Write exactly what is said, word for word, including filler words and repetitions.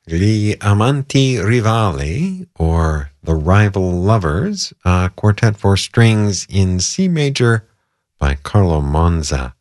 Gli Amanti Rivali, or The Rival Lovers, a quartet for strings in C major by Carlo Monza.